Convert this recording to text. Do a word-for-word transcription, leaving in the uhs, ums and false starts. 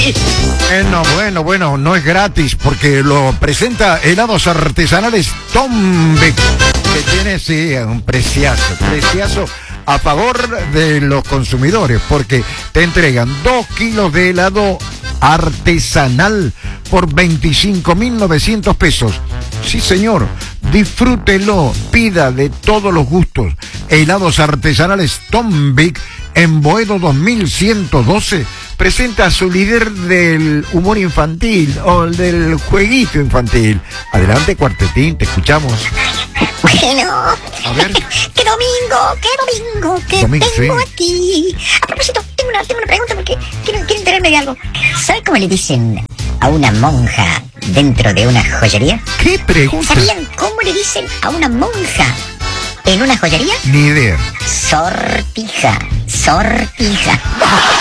gratis. Bueno, bueno, bueno, no es gratis porque lo presenta Helados Artesanales Tombeck, que tiene, sí, un preciazo, preciazo a favor de los consumidores, porque te entregan dos kilos de helado artesanal por veinticinco mil novecientos pesos. Sí, señor, disfrútelo, pida de todos los gustos. Helados Artesanales Tombeck en Boedo dos mil ciento doce presenta a su líder del humor infantil o del jueguito infantil. Adelante, Cuartetín, te escuchamos. Bueno, a ver. ¿Qué domingo? ¿Qué domingo? ¿Qué Domingo, tengo sí. aquí? A propósito, tengo una, tengo una pregunta porque quiero, quiero enterarme de algo. ¿Sabe cómo le dicen a una monja dentro de una joyería? ¿Qué pregunta? ¿Sabían cómo le dicen a una monja en una joyería? Ni idea. Sortija, sortija.